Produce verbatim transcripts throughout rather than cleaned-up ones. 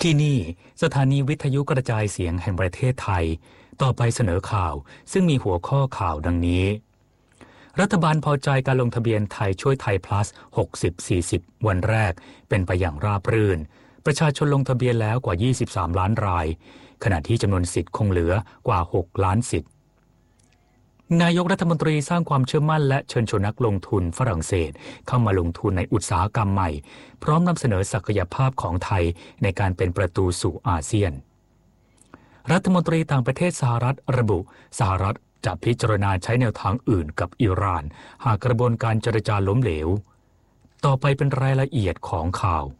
ที่นี่สถานีวิทยุกระจายเสียงแห่งประเทศไทยต่อไปเสนอข่าวซึ่งมีหัวข้อข่าวดังนี้รัฐบาลพอใจการลงทะเบียนไทยช่วยไทย plus หกสิบ สี่สิบ วันแรกเป็นไปอย่างราบรื่นประชาชนลงทะเบียนแล้วกว่ายี่สิบสามล้านรายขณะที่จำนวนสิทธิ์คงเหลือกว่าหกล้านสิทธิ์นายกรัฐมนตรีสร้างความเชื่อมั่นและเชิญชวนนักลงทุนฝรั่งเศสเข้ามาลงทุนในอุตสาหกรรมใหม่พร้อมนำเสนอศักยภาพของไทยในการเป็นประตูสู่อาเซียนรัฐมนตรีต่างประเทศสหรัฐระบุสหรัฐจะพิจารณาใช้แนวทางอื่นกับอิหร่านหากกระบวนการเจรจาล้มเหลวต่อไปเป็นรายละเอียดของข่าว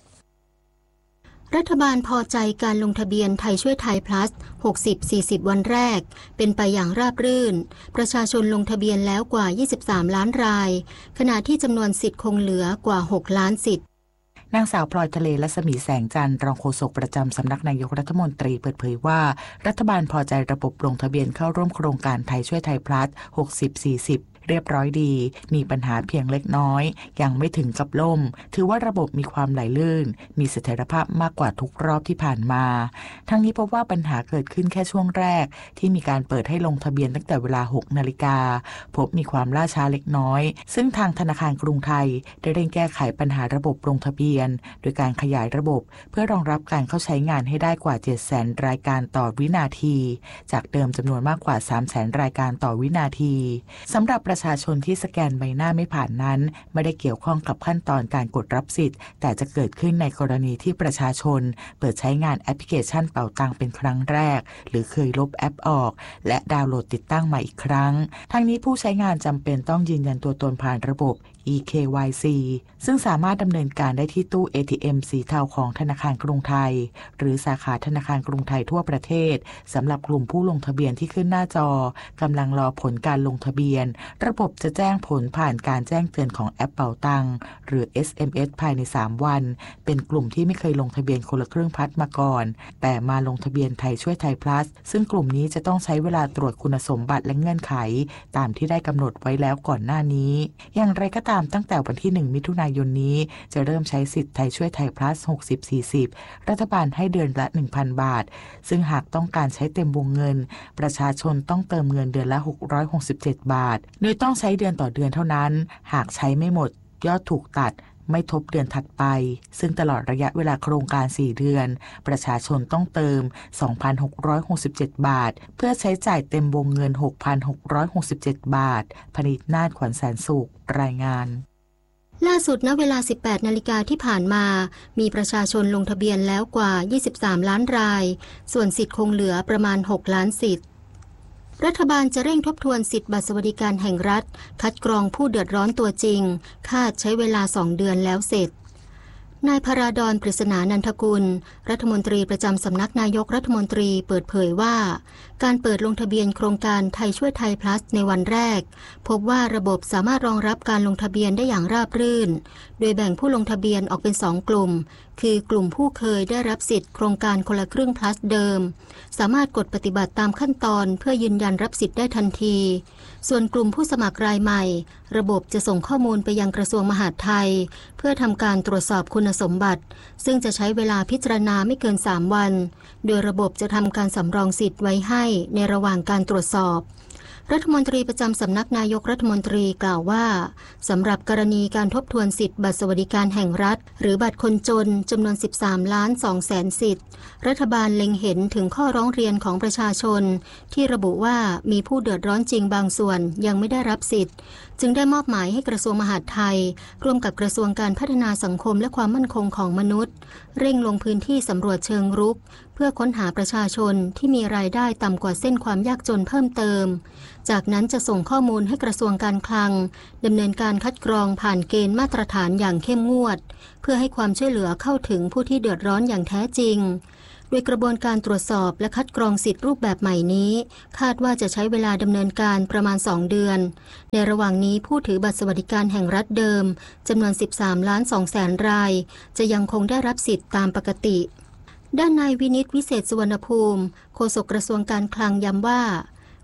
รัฐบาลพอใจการลงทะเบียนไทยช่วยไทย plus หกสิบ สี่สิบ วันแรกเป็นไปอย่างราบรื่นประชาชนลงทะเบียนแล้วกว่ายี่สิบสามล้านรายขณะที่จำนวนสิทธิ์คงเหลือกว่าหกล้านสิทธิ์นางสาวพลอยทะเลรัศมีแสงจันทร์รองโฆษกประจำสำนักนายกรัฐมนตรีเปิดเผยว่ารัฐบาลพอใจระบบลงทะเบียนเข้าร่วมโครงการไทยช่วยไทย plus หกสิบ สี่สิบเรียบร้อยดีมีปัญหาเพียงเล็กน้อยยังไม่ถึงกับล่มถือว่าระบบมีความไหลลื่นมีเสถียรภาพมากกว่าทุกรอบที่ผ่านมาทั้งนี้พบว่าปัญหาเกิดขึ้นแค่ช่วงแรกที่มีการเปิดให้ลงทะเบียนตั้งแต่เวลาหกนาฬิกาพบมีความล่าช้าเล็กน้อยซึ่งทางธนาคารกรุงไทยได้เร่งแก้ไขปัญหาระบบลงทะเบียนโดยการขยายระบบเพื่อรองรับการเข้าใช้งานให้ได้กว่า เจ็ดแสน รายการต่อวินาทีจากเดิมจำนวนมากกว่า สามแสน รายการต่อวินาทีสำหรับประชาชนที่สแกนใบหน้าไม่ผ่านนั้นไม่ได้เกี่ยวข้องกับขั้นตอนการกดรับสิทธิ์แต่จะเกิดขึ้นในกรณีที่ประชาชนเปิดใช้งานแอปพลิเคชันเป๋าตังเป็นครั้งแรกหรือเคยลบแอปออกและดาวน์โหลดติดตั้งใหม่อีกครั้งทั้งนี้ผู้ใช้งานจำเป็นต้องยืนยันตัวตนผ่านระบบ อี เค วาย ซี ซึ่งสามารถดำเนินการได้ที่ตู้ เอ ที เอ็ม สีเทาของธนาคารกรุงไทยหรือสาขาธนาคารกรุงไทยทั่วประเทศสำหรับกลุ่มผู้ลงทะเบียนที่ขึ้นหน้าจอกำลังรอผลการลงทะเบียนระบบจะแจ้งผลผ่านการแจ้งเตือนของแอปเป๋าตังหรือ เอส เอ็ม เอส ภายในสามวันเป็นกลุ่มที่ไม่เคยลงทะเบียนคนละครึ่งพลัสมาก่อนแต่มาลงทะเบียนไทยช่วยไทย plus ซึ่งกลุ่มนี้จะต้องใช้เวลาตรวจคุณสมบัติและเงื่อนไขตามที่ได้กำหนดไว้แล้วก่อนหน้านี้อย่างไรก็ตามตั้งแต่วันที่หนึ่งมิถุนายนนี้จะเริ่มใช้สิทธิ์ไทยช่วยไทย plus หกสิบ สี่สิบรัฐบาลให้เดือนละ หนึ่งพัน บาทซึ่งหากต้องการใช้เต็มวงเงินประชาชนต้องเติมเงินเดือนละหกร้อยหกสิบเจ็ดบาทโดยต้องใช้เดือนต่อเดือนเท่านั้นหากใช้ไม่หมดยอดถูกตัดไม่ทบเดือนถัดไปซึ่งตลอดระยะเวลาโครงการสี่เดือนประชาชนต้องเติม สองพันหกร้อยหกสิบเจ็ด บาทเพื่อใช้จ่ายเต็มวงเงิน หกพันหกร้อยหกสิบเจ็ด บาทพนิษฐ์นาฏขวัญแสนสุขรายงานล่าสุดณเวลา สิบแปดนาฬิกาที่ผ่านมามีประชาชนลงทะเบียนแล้วกว่ายี่สิบสามล้านรายส่วนสิทธิ์คงเหลือประมาณหกล้านสิทธิ์รัฐบาลจะเร่งทบทวนสิทธิบัตรสวัสดิการแห่งรัฐคัดกรองผู้เดือดร้อนตัวจริงคาดใช้เวลาสองเดือนแล้วเสร็จนายพราดอน ปริศนานันทกุลรัฐมนตรีประจำสำนักนายกรัฐมนตรีเปิดเผยว่าการเปิดลงทะเบียนโครงการไทยช่วยไทย plus ในวันแรกพบว่าระบบสามารถรองรับการลงทะเบียนได้อย่างราบรื่นโดยแบ่งผู้ลงทะเบียนออกเป็นสองกลุ่มคือกลุ่มผู้เคยได้รับสิทธิ์โครงการคนละครึ่ง plus เดิมสามารถกดปฏิบัติตามขั้นตอนเพื่อยืนยันรับสิทธิ์ได้ทันทีส่วนกลุ่มผู้สมัครรายใหม่ระบบจะส่งข้อมูลไปยังกระทรวงมหาดไทยเพื่อทำการตรวจสอบคุณสมบัติซึ่งจะใช้เวลาพิจารณาไม่เกินสามวันโดยระบบจะทำการสำรองสิทธิ์ไว้ให้ในระหว่างการตรวจสอบรัฐมนตรีประจำสำนักนายกรัฐมนตรีกล่าวว่าสำหรับกรณีการทบทวนสิทธิบัตรสวัสดิการแห่งรัฐหรือบัตรคนจนจำนวนสิบสามล้านสองแสนสิทธิ์รัฐบาลเล็งเห็นถึงข้อร้องเรียนของประชาชนที่ระบุว่ามีผู้เดือดร้อนจริงบางส่วนยังไม่ได้รับสิทธิ์จึงได้มอบหมายให้กระทรวงมหาดไทยร่วมกับกระทรวงการพัฒนาสังคมและความมั่นคงของมนุษย์เร่งลงพื้นที่สำรวจเชิงรุกเพื่อค้นหาประชาชนที่มีรายได้ต่ำกว่าเส้นความยากจนเพิ่มเติมจากนั้นจะส่งข้อมูลให้กระทรวงการคลังดำเนินการคัดกรองผ่านเกณฑ์มาตรฐานอย่างเข้มงวดเพื่อให้ความช่วยเหลือเข้าถึงผู้ที่เดือดร้อนอย่างแท้จริงโดยกระบวนการตรวจสอบและคัดกรองสิทธิรูปแบบใหม่นี้คาดว่าจะใช้เวลาดำเนินการประมาณสองเดือนในระหว่างนี้ผู้ถือบัตรสวัสดิการแห่งรัฐเดิมจำนวนสิบสามล้านสองแสนรายจะยังคงได้รับสิทธิ์ตามปกติด้านนายวินิตวิเศษสุวรรณภูมิโฆษกกระทรวงการคลังย้ำว่า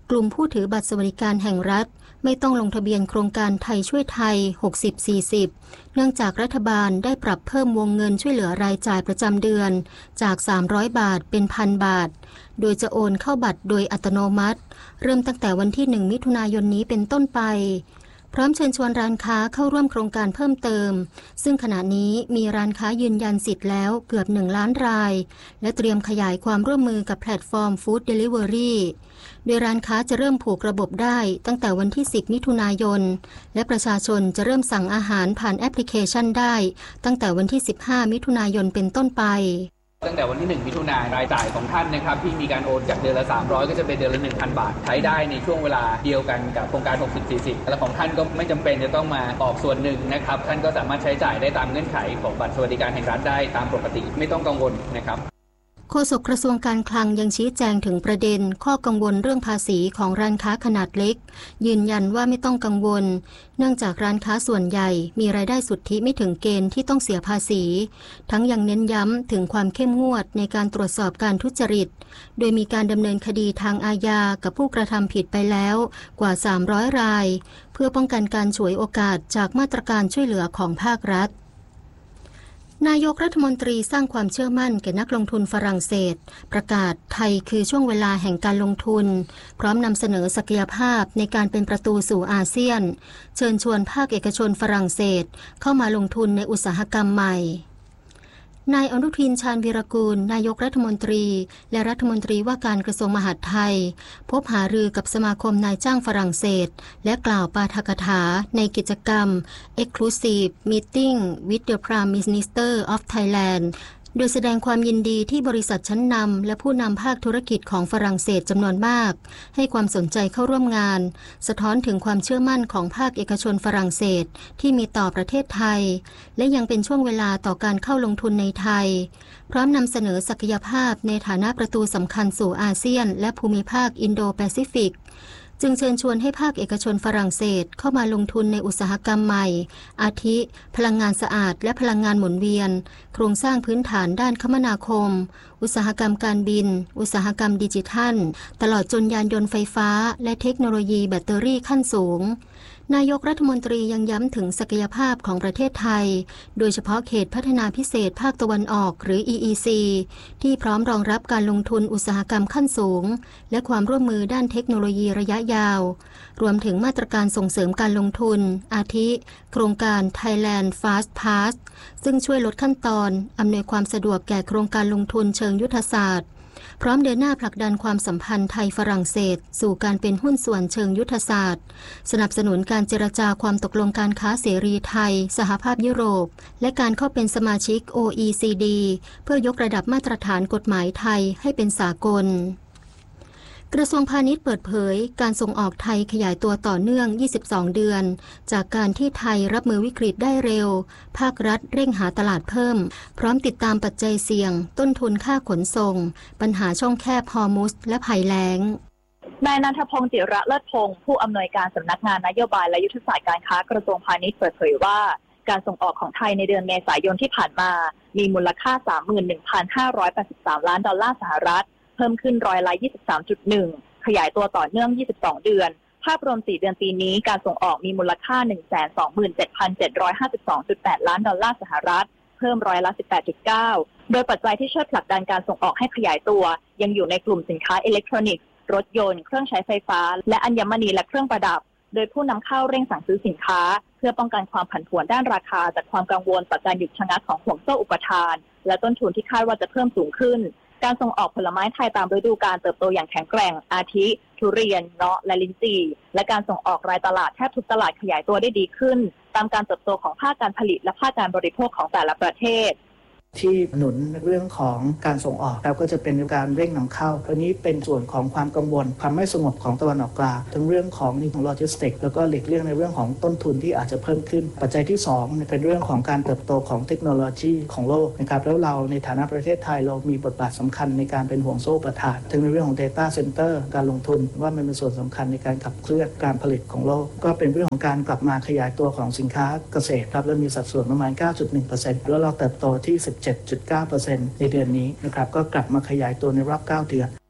กลุ่มผู้ถือบัตรสวัสดิการแห่งรัฐไม่ต้องลงทะเบียนโครงการไทยช่วยไทย หกสิบ สี่สิบ เนื่องจากรัฐบาลได้ปรับเพิ่มวงเงินช่วยเหลือรายจ่ายประจำเดือนจากสามร้อยบาทเป็น หนึ่งพัน บาทโดยจะโอนเข้าบัตรโดยอัตโนมัติเริ่มตั้งแต่วันที่หนึ่งมิถุนายนนี้เป็นต้นไปพร้อมเชิญชวนร้านค้าเข้าร่วมโครงการเพิ่มเติมซึ่งขณะนี้มีร้านค้ายืนยันสิทธิ์แล้วเกือบหนึ่งล้านรายและเตรียมขยายความร่วมมือกับแพลตฟอร์มฟู้ดเดลิเวอรี่โดยร้านค้าจะเริ่มผูกระบบได้ตั้งแต่วันที่สิบมิถุนายนและประชาชนจะเริ่มสั่งอาหารผ่านแอปพลิเคชันได้ตั้งแต่วันที่สิบห้ามิถุนายนเป็นต้นไปตั้งแต่วันที่หนึ่งมิถุนายนรายจ่ายของท่านนะครับที่มีการโอนจากเดือนละสามร้อยก็จะเป็นเดือนละ หนึ่งพัน บาทใช้ได้ในช่วงเวลาเดียวกันกับโครงการ หกสิบ สี่สิบ และของท่านก็ไม่จำเป็นจะต้องมาออกส่วนหนึ่งนะครับท่านก็สามารถใช้จ่ายได้ตามเงื่อนไขของบัตรสวัสดิการแห่งรัฐได้ตามปกติไม่ต้องกังวลนะครับโฆษกกระทรวงการคลังยังชี้แจงถึงประเด็นข้อกังวลเรื่องภาษีของร้านค้าขนาดเล็กยืนยันว่าไม่ต้องกังวลเนื่องจากร้านค้าส่วนใหญ่มีรายได้สุทธิไม่ถึงเกณฑ์ที่ต้องเสียภาษีทั้งยังเน้นย้ำถึงความเข้มงวดในการตรวจสอบการทุจริตโดยมีการดำเนินคดีทางอาญากับผู้กระทำผิดไปแล้วกว่าสามร้อยรายเพื่อป้องกันการฉวยโอกาสจากมาตรการช่วยเหลือของภาครัฐนายกรัฐมนตรีสร้างความเชื่อมั่นแก่นักลงทุนฝรั่งเศสประกาศไทยคือช่วงเวลาแห่งการลงทุนพร้อมนำเสนอศักยภาพในการเป็นประตูสู่อาเซียนเชิญชวนภาคเอกชนฝรั่งเศสเข้ามาลงทุนในอุตสาหกรรมใหม่นายอนุทินชาญวีรกูลนายกรัฐมนตรีและรัฐมนตรีว่าการกระทรวงมหาดไทยพบหารือกับสมาคมนายจ้างฝรั่งเศสและกล่าวปาฐกถาในกิจกรรม Exclusive Meeting with the Prime Minister of Thailand โดยแสดงความยินดีที่บริษัทชั้นนำและผู้นำภาคธุรกิจของฝรั่งเศสจำนวนมากให้ความสนใจเข้าร่วมงานสะท้อนถึงความเชื่อมั่นของภาคเอกชนฝรั่งเศสที่มีต่อประเทศไทยและยังเป็นช่วงเวลาต่อการเข้าลงทุนในไทยพร้อมนำเสนอศักยภาพในฐานะประตูสำคัญสู่อาเซียนและภูมิภาคอินโดแปซิฟิกจึงเชิญชวนให้ภาคเอกชนฝรั่งเศสเข้ามาลงทุนในอุตสาหกรรมใหม่อาทิพลังงานสะอาดและพลังงานหมุนเวียนโครงสร้างพื้นฐานด้านคมนาคมอุตสาหกรรมการบินอุตสาหกรรมดิจิทัลตลอดจนยานยนต์ไฟฟ้าและเทคโนโลยีแบตเตอรี่ขั้นสูงนายกรัฐมนตรียังย้ำถึงศักยภาพของประเทศไทยโดยเฉพาะเขตพัฒนาพิเศษภาคตะวันออกหรือ อี อี ซี ที่พร้อมรองรับการลงทุนอุตสาหกรรมขั้นสูงและความร่วมมือด้านเทคโนโลยีระยะยาวรวมถึงมาตรการส่งเสริมการลงทุนอาทิโครงการ Thailand Fast Pass ซึ่งช่วยลดขั้นตอนอำนวยความสะดวกแก่โครงการลงทุนเชิงยุทธศาสตร์พร้อมเดินหน้าผลักดันความสัมพันธ์ไทยฝรั่งเศสสู่การเป็นหุ้นส่วนเชิงยุทธศาสตร์สนับสนุนการเจรจาความตกลงการค้าเสรีไทยสหภาพยุโรปและการเข้าเป็นสมาชิก โอ อี ซี ดี เพื่อยกระดับมาตรฐานกฎหมายไทยให้เป็นสากลกระทรวงพาณิชย์เปิดเผยการส่งออกไทยขยายตัวต่อเนื่องยี่สิบสองเดือนจากการที่ไทยรับมือวิกฤตได้เร็วภาครัฐเร่งหาตลาดเพิ่มพร้อมติดตามปัจจัยเสี่ยงต้นทุนค่าขนส่งปัญหาช่องแคบฮอร์มุสและภัยแล้งนายณัฐพงษ์จิระเลิศพงศ์ผู้อำนวยการสำนักงานนโยบายและยุทธศาสตร์การค้ากระทรวงพาณิชย์เปิดเผยว่าการส่งออกของไทยในเดือนเมษายนที่ผ่านมามีมูลค่า สามหมื่นหนึ่งพันห้าร้อยแปดสิบสาม ล้านดอลลาร์สหรัฐเพิ่มขึ้นร้อยละ ยี่สิบสามจุดหนึ่งขยายตัวต่อเนื่องยี่สิบสองเดือนภาพรวมสี่เดือนปีนี้การส่งออกมีมูลค่า หนึ่งแสนสองหมื่นเจ็ดพันเจ็ดร้อยห้าสิบสองจุดแปด ล้านดอลลาร์สหรัฐเพิ่มร้อยละ สิบแปดจุดเก้า โดยปัจจัยที่ช่วยผลักดันการส่งออกให้ขยายตัวยังอยู่ในกลุ่มสินค้าอิเล็กทรอนิกส์รถยนต์เครื่องใช้ไฟฟ้าและอัญมณีและเครื่องประดับโดยผู้นำเข้าเร่งสั่งซื้อสินค้าเพื่อป้องกันความผันผวนด้านราคาจากความกังวลต่อการหยุดชะงักของห่วงโซ่อุปทานและต้นทุนที่คาดว่าจะเพิ่มสูงขึ้นการส่งออกผลไม้ไทยตามฤดูกาลเติบโตอย่างแข็งแกร่งอาทิทุเรียนเงาะและลิ้นจี่และการส่งออกรายตลาดแทบทุกตลาดขยายตัวได้ดีขึ้นตามการเติบโตของภาคการผลิตและภาคการบริโภคของแต่ละประเทศที่หนุนเรื่องของการส่งออกแล้วก็จะเป็นการเร่งนำเข้าตัวนี้เป็นส่วนของความกังวลความไม่สงบของตะวันออกกลางทั้งเรื่องของนี่ของโลจิสติกส์แล้วก็หลีกเลี่ยงในเรื่องของต้นทุนที่อาจจะเพิ่มขึ้นปัจจัยที่สองเป็นเรื่องของการเติบโตของเทคโนโลยีของโลกนะครับแล้วเราในฐานะประเทศไทยเรามีบทบาทสำคัญในการเป็นห่วงโซ่ประทานทั้งในเรื่องของ Data Center การลงทุนว่ามันเป็นส่วนสำคัญในการขับเคลื่อนการผลิตของโลกก็เป็นเรื่องของการกลับมาขยายตัวของสินค้าเกษตรครับและมีสัดส่วนประมาณ เก้าจุดหนึ่งเปอร์เซ็นต์ แล้วเราเติบโตที่ สิบเจ็ดจุดเก้าเปอร์เซ็นต์ ในเดือนนี้นะครับก็กลับมาขยายตัวในรอบเก้าเดือน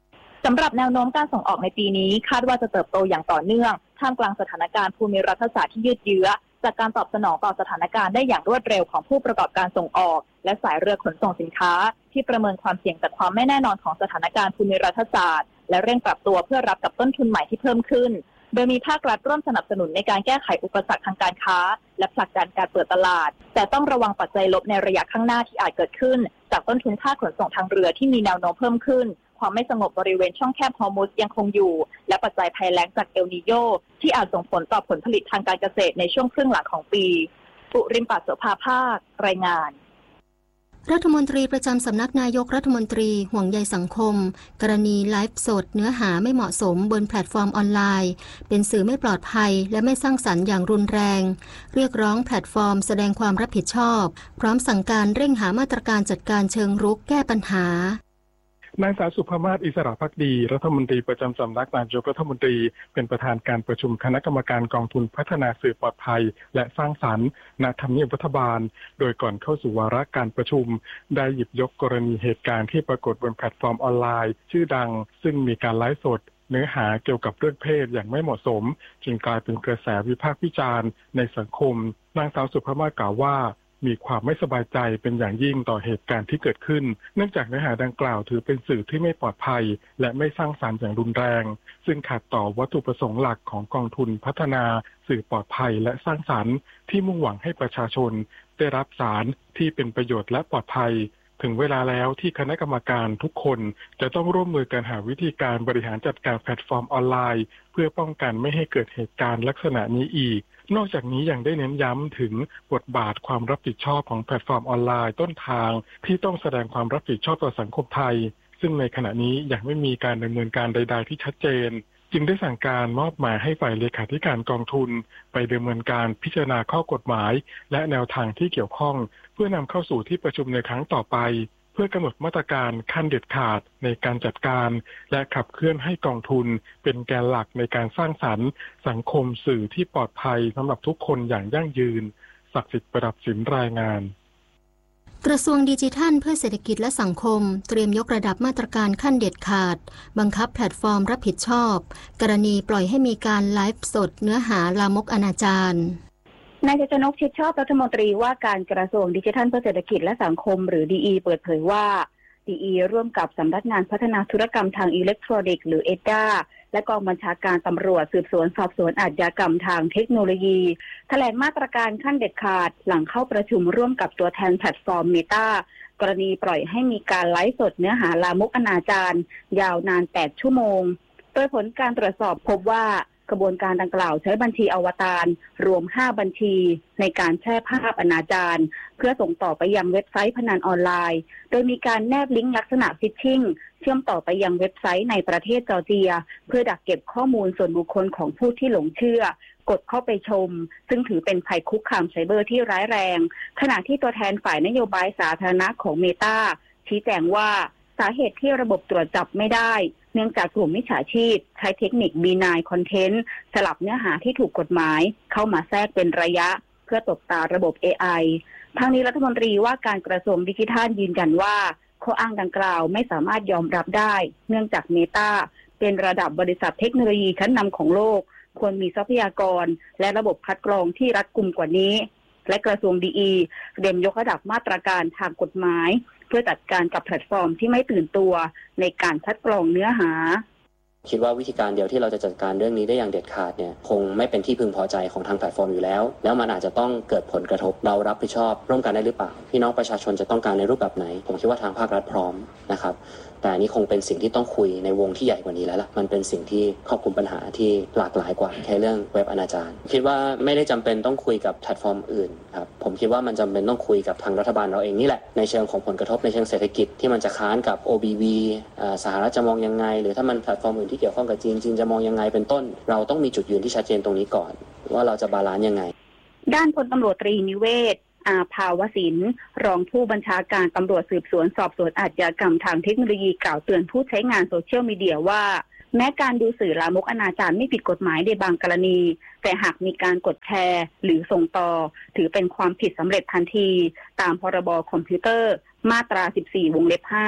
สำหรับแนวโน้มการส่งออกในปีนี้คาดว่าจะเติบโตอย่างต่อเนื่องท่ามกลางสถานการณ์ภูมิรัฐศาสตร์ที่ยืดเยื้อจากการตอบสนองต่อสถานการณ์ได้อย่างรวดเร็วของผู้ประกอบการส่งออกและสายเรือขนส่งสินค้าที่ประเมินความเสี่ยงจากความไม่แน่นอนของสถานการณ์ภูมิรัฐศาสตร์และเร่งปรับตัวเพื่อรับกับต้นทุนใหม่ที่เพิ่มขึ้นโดยมีภาครัฐร่วมสนับสนุนในการแก้ไขอุปสรรคทางการค้าและผลักดันการเปิดตลาดแต่ต้องระวังปัจจัยลบในระยะข้างหน้าที่อาจเกิดขึ้นจากต้นทุนค่าขนส่งทางเรือที่มีแนวโน้มเพิ่มขึ้นความไม่สงบบริเวณช่องแคบฮอร์มุซยังคงอยู่และปัจจัยภัยแล้งจากเอลนีโญที่อาจส่งผลต่อผลผลิตทางการเกษตรในช่วงครึ่งหลังของปีปุริมปัสโสภาภาครายงานรัฐมนตรีประจำสำนักนายกรัฐมนตรีห่วงใยสังคมกรณีไลฟ์สดเนื้อหาไม่เหมาะสมบนแพลตฟอร์มออนไลน์เป็นสื่อไม่ปลอดภัยและไม่สร้างสรรค์อย่างรุนแรงเรียกร้องแพลตฟอร์มแสดงความรับผิดชอบพร้อมสั่งการเร่งหามาตรการจัดการเชิงรุกแก้ปัญหานางสาวสุภมาศอิสระภักดีรัฐมนตรีประจำสำนักนายกรัฐมนตรีเป็นประธานการประชุมคณะกรรมการกองทุนพัฒนาสื่อปลอดภัยและสร้างสรรค์ณทำเนียบรัฐบาลโดยก่อนเข้าสู่วาระการประชุมได้หยิบยกกรณีเหตุการณ์ที่ปรากฏบนแพลตฟอร์มออนไลน์ชื่อดังซึ่งมีการไลฟ์สดเนื้อหาเกี่ยวกับเรื่องเพศอย่างไม่เหมาะสมจึงกลายเป็นกระแสวิพากษ์วิจารณ์ในสังคมนางสาวสุภมาศกล่าวว่ามีความไม่สบายใจเป็นอย่างยิ่งต่อเหตุการณ์ที่เกิดขึ้นเนื่องจากเนื้อหาดังกล่าวถือเป็นสื่อที่ไม่ปลอดภัยและไม่สร้างสรรค์อย่างรุนแรงซึ่งขัดต่อวัตถุประสงค์หลักของกองทุนพัฒนาสื่อปลอดภัยและสร้างสรรค์ที่มุ่งหวังให้ประชาชนได้รับสารที่เป็นประโยชน์และปลอดภัยถึงเวลาแล้วที่คณะกรรมการทุกคนจะต้องร่วมมือกันหาวิธีการบริหารจัดการแพลตฟอร์มออนไลน์เพื่อป้องกันไม่ให้เกิดเหตุการณ์ลักษณะนี้อีกนอกจากนี้ยังได้เน้นย้ำถึงบทบาทความรับผิดชอบของแพลตฟอร์มออนไลน์ต้นทางที่ต้องแสดงความรับผิดชอบต่อสังคมไทยซึ่งในขณะนี้ยังไม่มีการดำเนินการใดๆที่ชัดเจนจึงได้สั่งการมอบหมายให้ฝ่ายเลขาธิการกองทุนไปดำเนินการพิจารณาข้อกฎหมายและแนวทางที่เกี่ยวข้องเพื่อนำเข้าสู่ที่ประชุมในครั้งต่อไปเพื่อกำหนดมาตรการขั้นเด็ดขาดในการจัดการและขับเคลื่อนให้กองทุนเป็นแกนหลักในการสร้างสรรค์สังคมสื่อที่ปลอดภัยสำหรับทุกคนอย่างยั่งยืนศักดิ์สิทธิ์ประดับสินรายงานกระทรวงดิจิทัลเพื่อเศรษฐกิจและสังคมเตรียมยกระดับมาตรการขั้นเด็ดขาดบังคับแพลตฟอร์มรับผิดชอบกรณีปล่อยให้มีการไลฟ์สดเนื้อหาลามกอนาจารนายชัยชนกชิดชอบรัฐมนตรีว่าการกระทรวงดิจิทัลเพื่อเศรษฐกิจและสังคมหรือ ดี อี เปิดเผยว่า ดี อี ร่วมกับสำนักงานพัฒนาธุรกรรมทางอิเล็กทรอนิกส์หรือ เอ ดี เอ และกองบัญชาการตำรวจสืบสวนสอบสวนอาชญากรรมทางเทคโนโลยีแถลงมาตรการขั้นเด็ดขาดหลังเข้าประชุมร่วมกับตัวแทนแพลตฟอร์ม Meta กรณีปล่อยให้มีการไลฟ์สดเนื้อหาลามกอนาจารยาวนานแปดชั่วโมงโดยผลการตรวจสอบพบว่ากระบวนการดังกล่าวใช้บัญชีอวตารรวมห้าบัญชีในการแชร์ภาพอนาจารเพื่อส่งต่อไปยังเว็บไซต์พนันออนไลน์โดยมีการแนบลิงก์ลักษณะฟิชชิงเชื่อมต่อไปยังเว็บไซต์ในประเทศจอร์เจียเพื่อดักเก็บข้อมูลส่วนบุคคลของผู้ที่หลงเชื่อกดเข้าไปชมซึ่งถือเป็นภัยคุกคามไซเบอร์ที่ร้ายแรงขณะที่ตัวแทนฝ่ายนโยบายสาธารณะของ Meta ชี้แจงว่าสาเหตุที่ระบบตรวจจับไม่ได้เนื่องจากกลุ่มมิจฉาชีพใช้เทคนิค บี ไนน์ Content สลับเนื้อหาที่ถูกกฎหมายเข้ามาแทรกเป็นระยะเพื่อตบตาระบบ เอ ไอ ทางนี้รัฐมนตรีว่าการกระทรวงดิจิทัลยืนยันว่าข้ออ้างดังกล่าวไม่สามารถยอมรับได้เนื่องจาก Meta เป็นระดับบริษัทเทคโนโลยีชั้นนำของโลกควรมีทรัพยากรและระบบคัดกรองที่รัดกุมกว่านี้และกระทรวง ดี อี เตรียมยกระดับมาตรการทางกฎหมายเพื่อจัดการกับแพลตฟอร์มที่ไม่ตื่นตัวในการคัดกรองเนื้อหาคิดว่าวิธีการเดียวที่เราจะจัดการเรื่องนี้ได้อย่างเด็ดขาดเนี่ยคงไม่เป็นที่พึงพอใจของทางแพลตฟอร์มอยู่แล้วแล้วมันอาจจะต้องเกิดผลกระทบเรารับผิดชอบร่วมกันได้หรือเปล่าพี่น้องประชาชนจะต้องการในรูปแบบไหนผมคิดว่าทางภาครัฐพร้อมนะครับแต่อันนี้คงเป็นสิ่งที่ต้องคุยในวงที่ใหญ่กว่านี้แล้วล่ะมันเป็นสิ่งที่ครอบคลุมปัญหาที่หลากหลายกว่าแค่เรื่องเว็บอนาจารคิดว่าไม่ได้จำเป็นต้องคุยกับแพลตฟอร์มอื่นครับผมคิดว่ามันจำเป็นต้องคุยกับทางรัฐบาลเราเองนี่แหละในเชิงของผลกระทบในเชิงเศรษฐกิจที่มันจะค้านกับ โอ บี วี สหรัฐจะมองยังไงหรือถ้ามันแพลตฟอร์มอื่นที่เกี่ยวข้องกับจีนจีนจะมองยังไงเป็นต้นเราต้องมีจุดยืนที่ชัดเจนตรงนี้ก่อนว่าเราจะบาลานซ์ยังไงด้านพลตำรวจตรีนิเวศอาภาวศิลป์รองผู้บัญชาการตำรวจสืบสวนสอบสวนอาชญากรรมทางเทคโนโลยีกล่าวเตือนผู้ใช้งานโซเชียลมีเดียว่าแม้การดูสื่อลามกอนาจารไม่ผิดกฎหมายในบางกรณีแต่หากมีการกดแชร์หรือส่งต่อถือเป็นความผิดสำเร็จทันทีตามพรบคอมพิวเตอร์มาตราสิบสี่วงเล็บห้า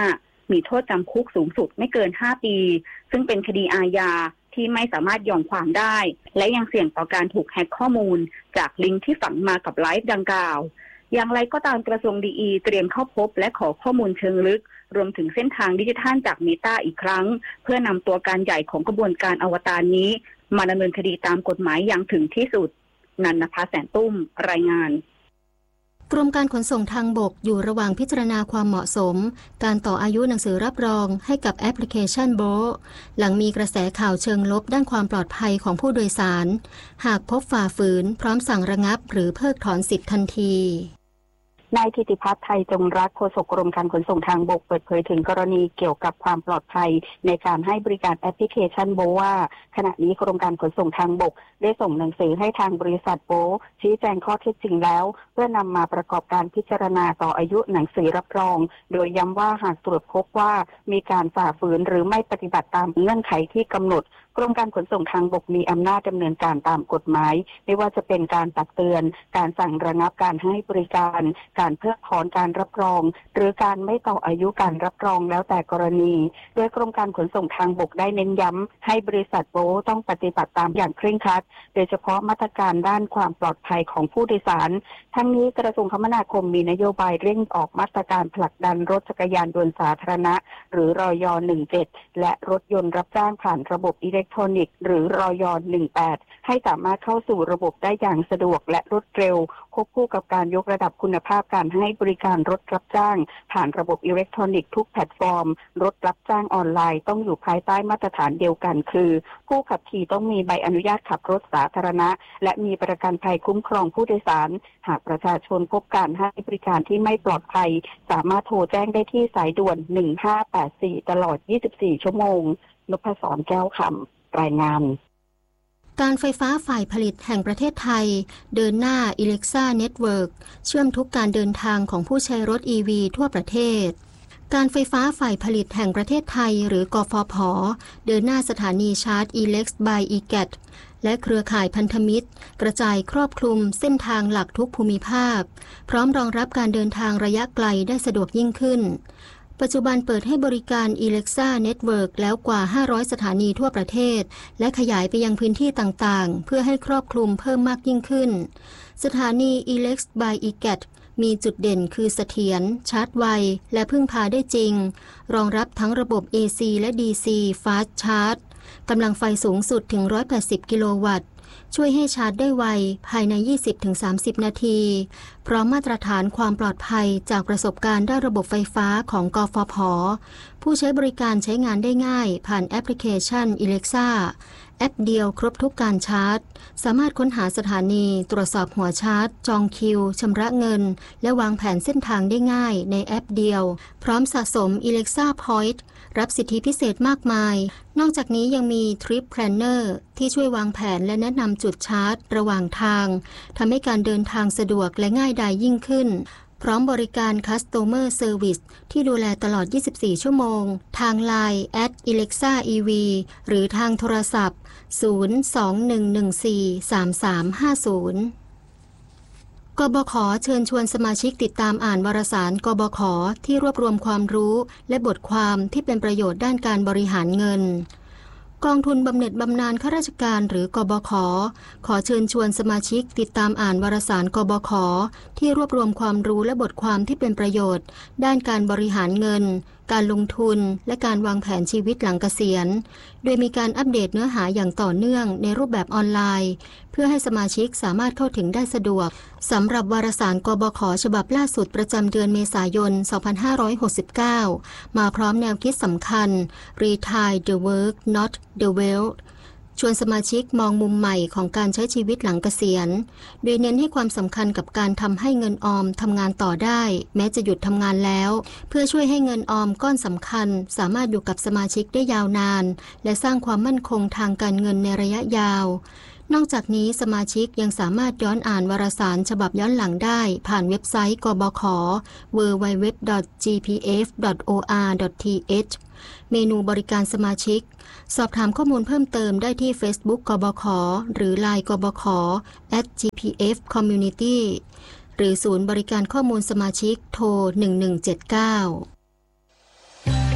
มีโทษจำคุกสูงสุดไม่เกินห้าปีซึ่งเป็นคดีอาญาที่ไม่สามารถยอมความได้และยังเสี่ยงต่อการถูกแฮ็กข้อมูลจากลิงก์ที่ฝังมากับไลฟ์ดังกล่าวอย่างไรก็ตามกระทรวงดีอีเตรียมเข้าพบและขอข้อมูลเชิงลึกรวมถึงเส้นทางดิจิทัลจาก Meta อีกครั้งเพื่อนำตัวการใหญ่ของกระบวนการอวตารนี้มาดำเนินคดีตามกฎหมายอย่างถึงที่สุดนันนภาแสนตุ้มรายงานกรมการขนส่งทางบกอยู่ระหว่างพิจารณาความเหมาะสมการต่ออายุหนังสือรับรองให้กับแอปพลิเคชันโบทหลังมีกระแสข่าวเชิงลบด้านความปลอดภัยของผู้โดยสารหากพบฝ่าฝืนพร้อมสั่งระงับหรือเพิกถอนสิทธิ์ทันทีนายธิติพัฒน์ไทยจงรักโฆษกกรมการขนส่งทางบกเปิดเผยถึงกรณีเกี่ยวกับความปลอดภัยในการให้บริการแอปพลิเคชันโบว่าขณะนี้กรมการขนส่งทางบกได้ส่งหนังสือให้ทางบริษัทโบชี้แจงข้อเท็จจริงแล้วเพื่อนำมาประกอบการพิจารณาต่ออายุหนังสือรับรองโดยย้ำว่าหากตรวจพบว่ามีการฝ่าฝืนหรือไม่ปฏิบัติตามเงื่อนไขที่กำหนดกรมการขนส่งทางบกมีอำนาจดำเนินการตามกฎหมายไม่ว่าจะเป็นการตักเตือนการสั่งระงับการให้บริการการเพิกถอนการรับรองหรือการไม่ต่ออายุการรับรองแล้วแต่กรณีโดยกรมการขนส่งทางบกได้เน้นย้ำให้บริษัทโบต้องปฏิบัติตามอย่างเคร่งครัดโดยเฉพาะมาตรการด้านความปลอดภัยของผู้โดยสารทั้งนี้กระทรวงคมนาคมมีนโยบายเร่งออกมาตรการผลักดันรถจักรยานยนต์สาธารณะหรือรยหนึ่งเจ็ดและรถยนต์รับจ้างผ่านระบบอิเล็กทรอนิกส์หรือรยหนึ่งแปดให้สามารถเข้าสู่ระบบได้อย่างสะดวกและรวดเร็วควบคู่กับการยกระดับคุณภาพการให้บริการรถรับจ้างผ่านระบบอิเล็กทรอนิกส์ทุกแพลตฟอร์มรถรับจ้างออนไลน์ต้องอยู่ภายใต้มาตรฐานเดียวกันคือผู้ขับขี่ต้องมีใบอนุญาตขับรถสาธารณะและมีประกันภัยคุ้มครองผู้โดยสารหากประชาชนพบการให้บริการที่ไม่ปลอดภัยสามารถโทรแจ้งได้ที่สายด่วนหนึ่งห้าแปดสี่ตลอดยี่สิบสี่ชั่วโมงนพศรแก้วคำรายงานการไฟฟ้าฝ่ายผลิตแห่งประเทศไทยเดินหน้า Alexa Network เชื่อมทุกการเดินทางของผู้ใช้รถ อี วี ทั่วประเทศการไฟฟ้าฝ่ายผลิตแห่งประเทศไทยหรือกฟผ.เดินหน้าสถานีชาร์จ Elex by อี แกท และเครือข่ายพันธมิตรกระจายครอบคลุมเส้นทางหลักทุกภูมิภาคพร้อมรองรับการเดินทางระยะไกลได้สะดวกยิ่งขึ้นปัจจุบันเปิดให้บริการ Alexa Network แล้วกว่าห้าร้อยสถานีทั่วประเทศและขยายไปยังพื้นที่ต่างๆเพื่อให้ครอบคลุมเพิ่มมากยิ่งขึ้นสถานี Elex by อี แกท มีจุดเด่นคือเสถียรชาร์จไวและพึ่งพาได้จริงรองรับทั้งระบบ เอ ซี และ ดี ซี Fast Charge กำลังไฟสูงสุดถึงหนึ่งร้อยแปดสิบกิโลวัตต์ช่วยให้ชาร์จได้ไวภายใน ยี่สิบถึงสามสิบ นาทีพร้อมมาตรฐานความปลอดภัยจากประสบการณ์ด้านระบบไฟฟ้าของกฟผ.ผู้ใช้บริการใช้งานได้ง่ายผ่านแอปพลิเคชัน Alexa แอปเดียวครบทุกการชาร์จสามารถค้นหาสถานีตรวจสอบหัวชาร์จจองคิวชำระเงินและวางแผนเส้นทางได้ง่ายในแอปเดียวพร้อมสะสม Alexa Point รับสิทธิพิเศษมากมายนอกจากนี้ยังมี Trip Planner ที่ช่วยวางแผนและแนะนำจุดชาร์จระหว่างทางทำให้การเดินทางสะดวกและง่ายดายยิ่งขึ้นพร้อมบริการ Customer Service ที่ดูแลตลอดยี่สิบสี่ชั่วโมงทาง ไลน์ แอท อี เล็กซ่า อี วี หรือทางโทรศัพท์ศูนย์ สอง หนึ่ง หนึ่ง สี่ สาม สาม ห้า ศูนย์กบข.เชิญชวนสมาชิกติดตามอ่านวารสารกบข.ที่รวบรวมความรู้และบทความที่เป็นประโยชน์ด้านการบริหารเงินกองทุนบำเหน็จบำนาญข้าราชการหรือกบข.ขอเชิญชวนสมาชิกติดตามอ่านวารสารกบข.ที่รวบรวมความรู้และบทความที่เป็นประโยชน์ด้านการบริหารเงินการลงทุนและการวางแผนชีวิตหลังเกษียณโดยมีการอัปเดตเนื้อหาอย่างต่อเนื่องในรูปแบบออนไลน์เพื่อให้สมาชิกสามารถเข้าถึงได้สะดวกสำหรับวารสารกบข.ฉบับล่าสุดประจำเดือนเมษายน สองพันห้าร้อยหกสิบเก้า มาพร้อมแนวคิดสำคัญ Retire the Work Not the Wealth ชวนสมาชิกมองมุมใหม่ของการใช้ชีวิตหลังเกษียณโดยเน้นให้ความสำคัญกับการทำให้เงินออมทำงานต่อได้แม้จะหยุดทำงานแล้วเพื่อช่วยให้เงินออมก้อนสำคัญสามารถอยู่กับสมาชิกได้ยาวนานและสร้างความมั่นคงทางการเงินในระยะยาวนอกจากนี้สมาชิกยังสามารถย้อนอ่านวารสารฉบับย้อนหลังได้ผ่านเว็บไซต์กบข ดับเบิลยู ดับเบิลยู ดับเบิลยู ดอท จี พี เอฟ ดอท โอ อาร์ ดอท ที เอช เมนูบริการสมาชิกสอบถามข้อมูลเพิ่มเติมได้ที่ Facebook กบข.หรือ ไลน์ กบข. แอท จี พี เอฟ คอมมิวนิตี้ หรือศูนย์บริการข้อมูลสมาชิกโทรหนึ่งหนึ่งเจ็ดเก้า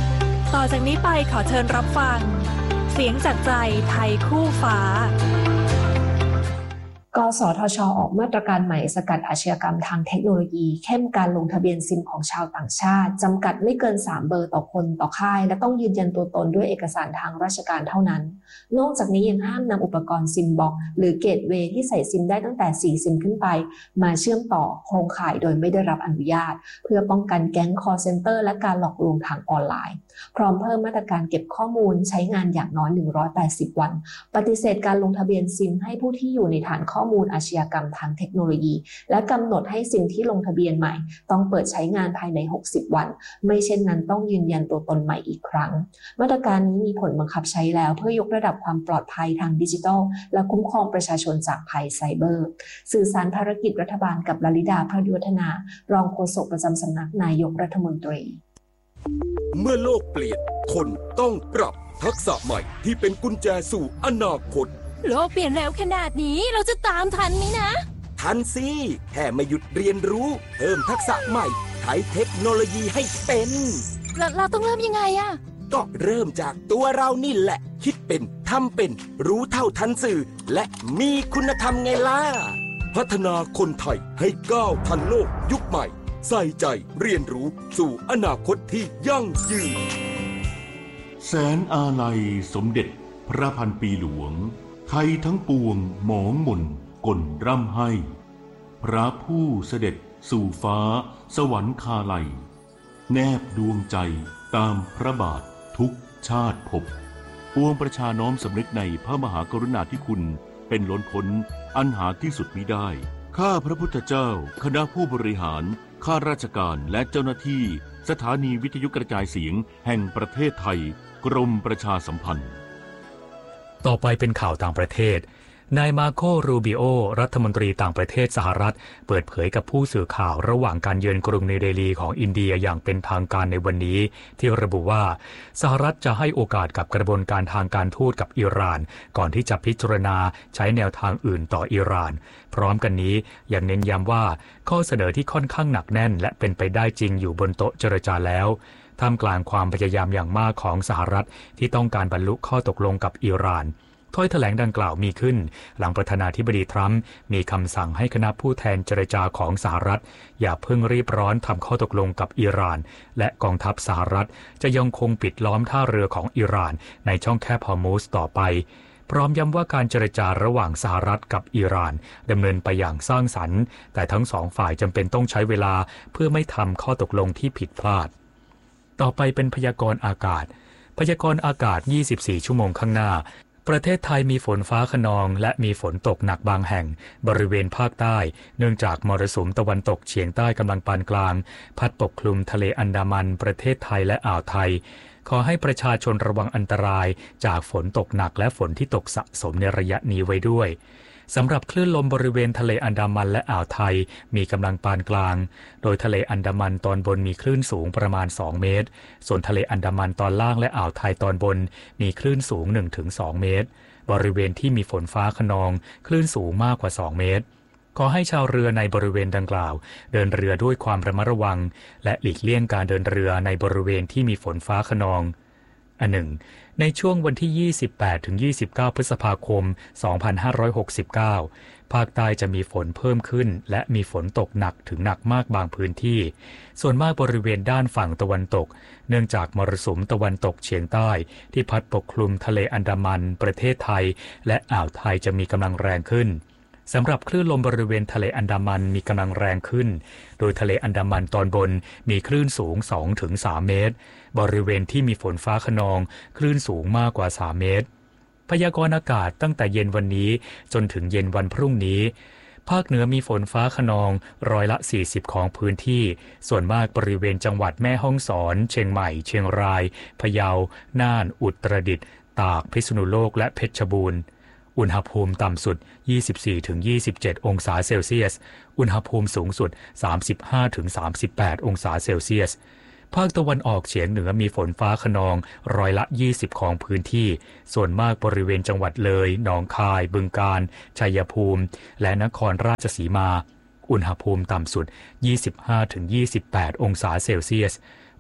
ต่อจากนี้ไปขอเชิญรับฟังเสียงจากใจไทยคู่ฟ้ากสทช.ออกมาตรการใหม่สกัดอาชญากรรมทางเทคโนโลยีเข้มการลงทะเบียนซิมของชาวต่างชาติจำกัดไม่เกินสามเบอร์ต่อคนต่อค่ายและต้องยืนยันตัวตนด้วยเอกสารทางราชการเท่านั้นนอกจากนี้ยังห้ามนำอุปกรณ์ซิมบ็อกซ์หรือเกตเวย์ที่ใส่ซิมได้ตั้งแต่สี่ซิมขึ้นไปมาเชื่อมต่อโครงข่ายโดยไม่ได้รับอนุญาตเพื่อป้องกันแก๊ง call center และการหลอกลวงทางออนไลน์พร้อมเพิ่มมาตรการเก็บข้อมูลใช้งานอย่างน้อยหนึ่งร้อยแปดสิบวันปฏิเสธการลงทะเบียนซิมให้ผู้ที่อยู่ในฐานข้อมูลอาชญากรรมทางเทคโนโลยีและกำหนดให้ซิมที่ลงทะเบียนใหม่ต้องเปิดใช้งานภายในหกสิบวันไม่เช่นนั้นต้องยืนยันตัวตนใหม่อีกครั้งมาตรการนี้มีผลบังคับใช้แล้วเพื่อยกระดับความปลอดภัยทางดิจิทัลและคุ้มครองประชาชนจากภัยไซเบอร์สื่อสารภารกิจรัฐบาลกับลลิดาพระยุทธนารองโฆษกประจำสำนักนายกรัฐมนตรีเมื่อโลกเปลี่ยนคนต้องปรับทักษะใหม่ที่เป็นกุญแจสู่อนาคตโลกเปลี่ยนเร็วขนาดนี้เราจะตามทันไหมนะทันสิแค่ไม่หยุดเรียนรู้เพิ่มทักษะใหม่ใช้เทคโนโลยีให้เป็นเราเราต้องเริ่มยังไงอะก็เริ่มจากตัวเรานี่แหละคิดเป็นทำเป็นรู้เท่าทันสื่อและมีคุณธรรมไงล่ะพัฒนาคนไทยให้ก้าวทันโลกยุคใหม่ใส่ใจเรียนรู้สู่อนาคตที่ยั่งยืนแสนอาลัยสมเด็จพระพันปีหลวงไทยทั้งปวงหมองหม่นก่นร่ำให้พระผู้เสด็จสู่ฟ้าสวรรคาลัยแนบดวงใจตามพระบาททุกชาติภพปวงประชาน้อมสำนึกในพระมหากรุณาธิคุณเป็นล้นพ้นอันหาที่สุดมิได้ข้าพระพุทธเจ้าคณะผู้บริหารข้าราชการและเจ้าหน้าที่สถานีวิทยุกระจายเสียงแห่งประเทศไทยกรมประชาสัมพันธ์ต่อไปเป็นข่าวต่างประเทศนายมาโครูบิโอรัฐมนตรีต่างประเทศสหรัฐเปิดเผยกับผู้สื่อข่าวระหว่างการเยือนกรุงนิวเดลีของอินเดียอย่างเป็นทางการในวันนี้ที่ระบุว่าสหรัฐจะให้โอกาสกับกระบวนการทางการทูตกับอิหร่านก่อนที่จะพิจารณาใช้แนวทางอื่นต่ออิหร่านพร้อมกันนี้ยังเน้นย้ำว่าข้อเสนอที่ค่อนข้างหนักแน่นและเป็นไปได้จริงอยู่บนโต๊ะเจรจาแล้วท่ามกลางความพยายามอย่างมากของสหรัฐที่ต้องการบรรลุข้อตกลงกับอิหร่านถ้อยแถลงดังกล่าวมีขึ้นหลังประธานาธิบดีทรัมป์มีคำสั่งให้คณะผู้แทนเจรจาของสหรัฐอย่าเพิ่งรีบร้อนทำข้อตกลงกับอิหร่านและกองทัพสหรัฐจะยังคงปิดล้อมท่าเรือของอิหร่านในช่องแคบฮอร์มุซต่อไปพร้อมย้ำว่าการเจรจาระหว่างสหรัฐกับอิหร่านดำเนินไปอย่างสร้างสรรค์แต่ทั้งสองฝ่ายจำเป็นต้องใช้เวลาเพื่อไม่ทำข้อตกลงที่ผิดพลาดต่อไปเป็นพยากรณ์อากาศพยากรณ์อากาศยี่สิบสี่ชั่วโมงข้างหน้าประเทศไทยมีฝนฟ้าคะนองและมีฝนตกหนักบางแห่งบริเวณภาคใต้เนื่องจากมรสุมตะวันตกเฉียงใต้กำลังปานกลางพัดปกคลุมทะเลอันดามันประเทศไทยและอ่าวไทยขอให้ประชาชนระวังอันตรายจากฝนตกหนักและฝนที่ตกสะสมในระยะนี้ไว้ด้วยสำหรับคลื่นลมบริเวณทะเลอันดามันและอ่าวไทยมีกำลังปานกลางโดยทะเลอันดามันตอนบนมีคลื่นสูงประมาณสองเมตรส่วนทะเลอันดามันตอนล่างและอ่าวไทยตอนบนมีคลื่นสูง หนึ่งถึงสอง เมตรบริเวณที่มีฝนฟ้าคะนองคลื่นสูงมากกว่าสองเมตรขอให้ชาวเรือในบริเวณดังกล่าวเดินเรือด้วยความระมัดระวังและหลีกเลี่ยงการเดินเรือในบริเวณที่มีฝนฟ้าคะนองอันหนึ่งในช่วงวันที่ ยี่สิบแปดถึงยี่สิบเก้า พฤษภาคม สองพันห้าร้อยหกสิบเก้า ภาคใต้จะมีฝนเพิ่มขึ้นและมีฝนตกหนักถึงหนักมากบางพื้นที่ส่วนมากบริเวณด้านฝั่งตะวันตกเนื่องจากมรสุมตะวันตกเฉียงใต้ที่พัดปกคลุมทะเลอันดามันประเทศไทยและอ่าวไทยจะมีกำลังแรงขึ้นสำหรับคลื่นลมบริเวณทะเลอันดามันมีกำลังแรงขึ้นโดยทะเลอันดามันตอนบนมีคลื่นสูง สองถึงสาม เมตรบริเวณที่มีฝนฟ้าคะนองคลื่นสูงมากกว่าสามเมตรพยากรณ์อากาศตั้งแต่เย็นวันนี้จนถึงเย็นวันพรุ่งนี้ภาคเหนือมีฝนฟ้าคะนองร้อยละสี่สิบของพื้นที่ส่วนมากบริเวณจังหวัดแม่ฮ่องสอนเชียงใหม่เชียงรายพะเยาน่านอุตรดิตถ์ตากพิษณุโลกและเพชรบูรณ์อุณหภูมิต่ำสุด ยี่สิบสี่ถึงยี่สิบเจ็ด องศาเซลเซียสอุณหภูมิสูงสุด สามสิบห้าถึงสามสิบแปด องศาเซลเซียสภาคตะวันออกเฉียงเหนือมีฝนฟ้าคะนองร้อยละยี่สิบของพื้นที่ส่วนมากบริเวณจังหวัดเลยหนองคายบึงกาฬชัยภูมิและนครราชสีมาอุณหภูมิต่ำสุด ยี่สิบห้าถึงยี่สิบแปด องศาเซลเซียส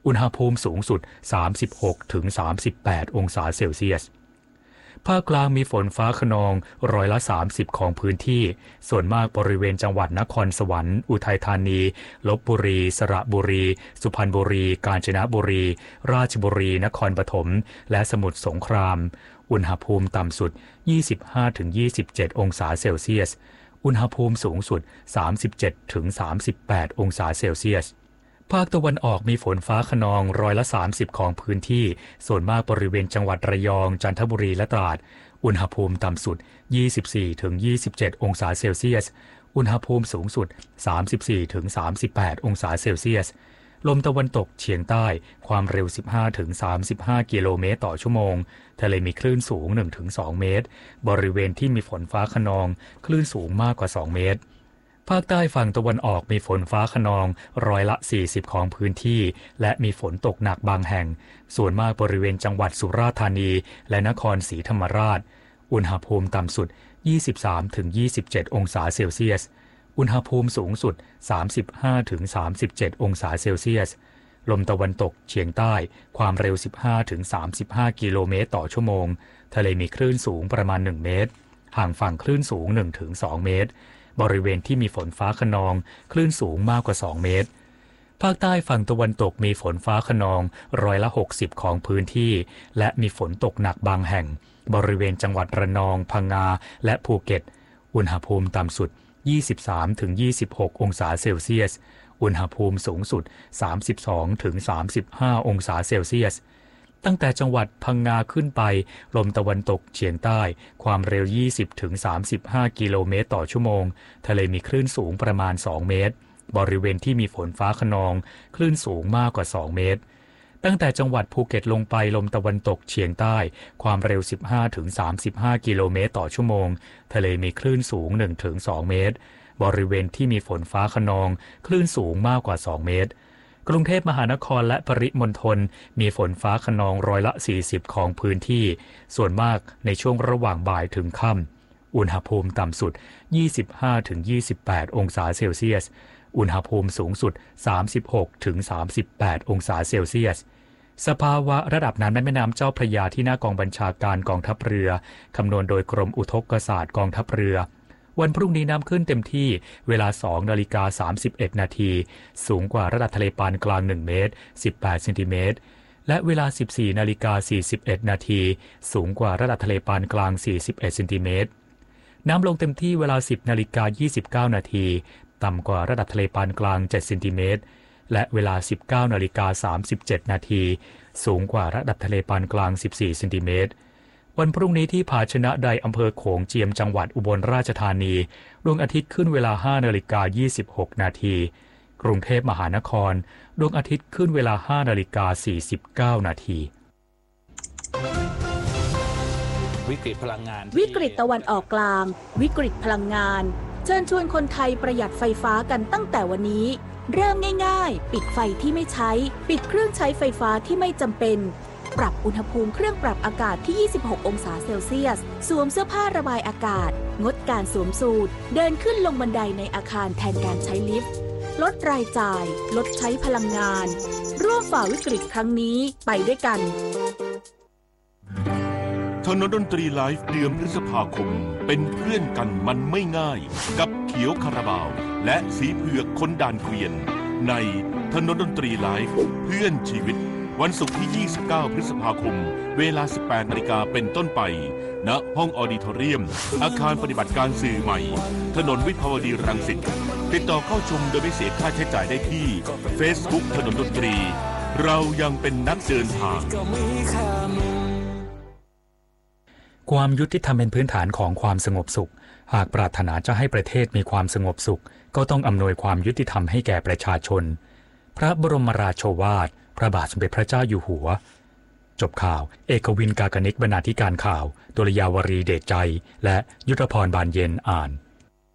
อุณหภูมิสูงสุด สามสิบหกถึงสามสิบแปด องศาเซลเซียสภาคกลางมีฝนฟ้าคะนองร้อยละสามสิบของพื้นที่ส่วนมากบริเวณจังหวัดนครสวรรค์อุทัยธานีลพบุรีสระบุรีสุพรรณบุรีกาญจนบุรีราชบุรีนครปฐมและสมุทรสงครามอุณหภูมิต่ำสุด ยี่สิบห้าถึงยี่สิบเจ็ด องศาเซลเซียสอุณหภูมิสูงสุด สามสิบเจ็ดถึงสามสิบแปด องศาเซลเซียสภาคตะวันออกมีฝนฟ้าคะนองร้อยละสามสิบของพื้นที่ส่วนมากบริเวณจังหวัดระยองจันทบุรีและตราดอุณหภูมิต่ำสุด ยี่สิบสี่ถึงยี่สิบเจ็ด องศาเซลเซียสอุณหภูมิสูงสุด สามสิบสี่ถึงสามสิบแปด องศาเซลเซียสลมตะวันตกเฉียงใต้ความเร็ว สิบห้าถึงสามสิบห้า กิโลเมตรต่อชั่วโมงทะเลมีคลื่นสูง หนึ่งถึงสอง เมตรบริเวณที่มีฝนฟ้าคะนองคลื่นสูงมากกว่าสองเมตรภาคใต้ฝั่งตะวันออกมีฝนฟ้าคะนองร้อยละสี่สิบของพื้นที่และมีฝนตกหนักบางแห่งส่วนมากบริเวณจังหวัดสุราษฎร์ธานีและนครศรีธรรมราชอุณหภูมิต่ำสุด ยี่สิบสามถึงยี่สิบเจ็ด องศาเซลเซียสอุณหภูมิสูงสุด สามสิบห้าถึงสามสิบเจ็ด องศาเซลเซียสลมตะวันตกเฉียงใต้ความเร็ว สิบห้าถึงสามสิบห้า กิโลเมตรต่อชั่วโมงทะเลมีคลื่นสูงประมาณหนึ่งเมตรห่างฝั่งคลื่นสูง หนึ่งถึงสอง เมตรบริเวณที่มีฝนฟ้าคะนองคลื่นสูงมากกว่าสองเมตรภาคใต้ฝั่งตะวันตกมีฝนฟ้าคะนองร้อยละหกสิบของพื้นที่และมีฝนตกหนักบางแห่งบริเวณจังหวัดระนองพังงาและภูเก็ตอุณหภูมิต่ำสุด ยี่สิบสามถึงยี่สิบหก องศาเซลเซียสอุณหภูมิสูงสุด สามสิบสองถึงสามสิบห้า องศาเซลเซียสตั้งแต่จังหวัดพังงาขึ้นไปลมตะวันตกเฉียงใต้ความเร็ว ยี่สิบถึงสามสิบห้า กิโลเมตรต่อชั่วโมงทะเลมีคลื่นสูงประมาณสองเมตรบริเวณที่มีฝนฟ้าคะนองคลื่นสูงมากกว่าสองเมตรตั้งแต่จังหวัดภูเก็ตลงไปลมตะวันตกเฉียงใต้ความเร็ว สิบห้าถึงสามสิบห้า กิโลเมตรต่อชั่วโมงทะเลมีคลื่นสูง หนึ่งถึงสอง เมตรบริเวณที่มีฝนฟ้าคะนองคลื่นสูงมากกว่าสองเมตรกรุงเทพมหานครและปริมณฑลมีฝนฟ้าคะนองร้อยละสี่สิบของพื้นที่ส่วนมากในช่วงระหว่างบ่ายถึงค่ำอุณหภูมิต่ำสุด ยี่สิบห้าถึงยี่สิบแปด องศาเซลเซียสอุณหภูมิสูงสุด สามสิบหกถึงสามสิบแปด องศาเซลเซียสสภาวะระดับน้ำในแม่น้ำเจ้าพระยาที่หน้ากองบัญชาการกองทัพเรือคำนวณโดยกรมอุทกศาสตร์กองทัพเรือวันพรุ่งนี้น้ำขึ้นเต็มที่เวลา สองนาฬิกาสามสิบเอ็ด นาทีสูงกว่าระดับทะเลปานกลางหนึ่งเมตรสิบแปดเซนติเมตรและเวลา สิบสี่นาฬิกาสี่สิบเอ็ด นาทีสูงกว่าระดับทะเลปานกลางสี่สิบเอ็ดเซนติเมตรน้ำลงเต็มที่เวลา สิบนาฬิกายี่สิบเก้า นาทีต่ำกว่าระดับทะเลปานกลางเจ็ดเซนติเมตรและเวลา สิบเก้านาฬิกาสามสิบเจ็ด นาทีสูงกว่าระดับทะเลปานกลางสิบสี่เซนติเมตรวันพรุ่งนี้ที่ผาชนะใดอำเภอโขงเจียมจังหวัดอุบลราชธานีดวงอาทิตย์ขึ้นเวลา ห้านาฬิกายี่สิบหก นาทีกรุงเทพมหานครดวงอาทิตย์ขึ้นเวลา ห้านาฬิกาสี่สิบเก้า นาทีวิกฤตพลังงานวิกฤตตะวันออกกลางวิกฤตพลังงานเชิญชวนคนไทยประหยัดไฟฟ้ากันตั้งแต่วันนี้เริ่มง่ายๆปิดไฟที่ไม่ใช้ปิดเครื่องใช้ไฟฟ้าที่ไม่จำเป็นปรับอุณหภูมิเครื่องปรับอากาศที่ยี่สิบหกองศาเซลเซียสสวมเสื้อผ้าระบายอากาศงดการสวมสูทเดินขึ้นลงบันไดในอาคารแทนการใช้ลิฟต์ลดรายจ่ายลดใช้พลังงานร่วมฝ่าวิกฤตครั้งนี้ไปด้วยกันถนนดนตรีไลฟ์เดือนพฤษภาคมเป็นเพื่อนกันมันไม่ง่ายกับเขียวคาราบาวและสีเผือกคนด่านเกวียนในถนนดนตรีไลฟ์เพื่อนชีวิตวันศุกร์ที่ยี่สิบเก้าพฤษภาคมเวลา สิบแปดนาฬิกาเป็นต้นไปณห้องออดิทอเรียมอาคารปฏิบัติการสื่อใหม่ถนนวิภาวดีรังสิตติดต่อเข้าชมโดยไม่เสียค่าใช้จ่ายได้ที่ Facebook ถนนดนตรีเรายังเป็นนักเดินทางความยุติธรรมเป็นพื้นฐานของความสงบสุขหากปรารถนาจะให้ประเทศมีความสงบสุขก็ต้องอำนวยความยุติธรรมให้แก่ประชาชนพระบรมราโชวาทพระบาทสมเด็จพระเจ้าอยู่หัวจบข่าวเอกวินกากนิกบรรณาธิการข่าวดุลยาวรีเดชใจและยุทธพรบานเย็นอ่าน